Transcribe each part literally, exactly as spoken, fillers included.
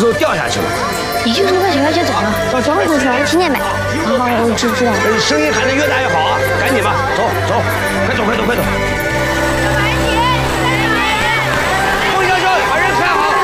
时候掉下去了。 你就这么快小小姐走了？ 小乔会说出来，听见没？好，我知知道。 声音喊得越大越好啊！赶紧吧，走走，快走快走快走！孟小小，把人看好。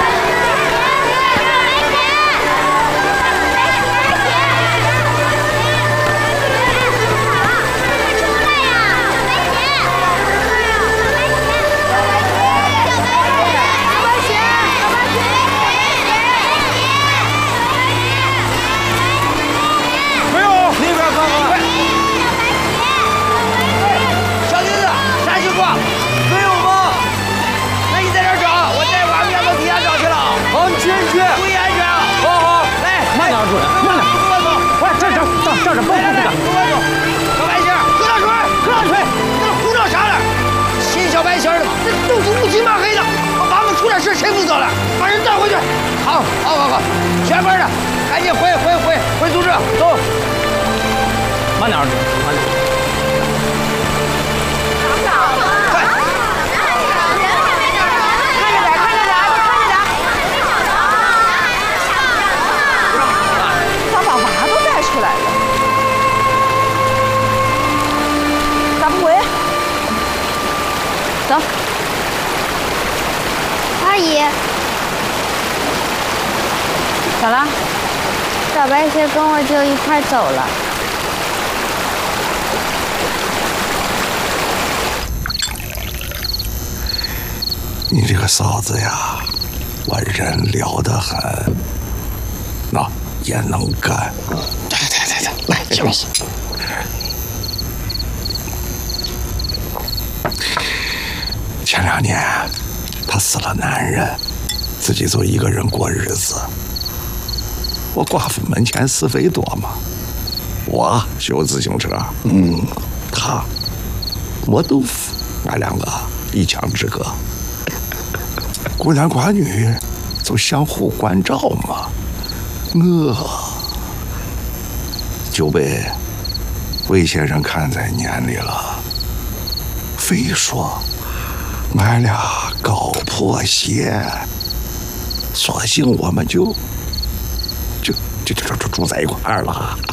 这这不这个， 小白仙，喝大水，喝大水，在这胡闹啥呢？新小白仙的，这都是乌漆嘛黑的，俺们出点事谁负责了？把人带回去。好，好，好，好，全班的，赶紧回回回回组织，走。 慢点，慢点。 走，阿姨， 咋了？ 小白鞋跟我就一块走了。 你这个嫂子呀，我人了得很，那也能干。 对对对对，来，行行。 前两年，她死了男人，自己就一个人过日子。我寡妇门前是非多嘛，我修自行车，嗯，她磨豆腐，俺两个一墙之隔。孤男寡女就相互关照嘛。我就被魏先生看在眼里了，非说。 俺俩搞破鞋，索性我们就就就就就住在一块儿了。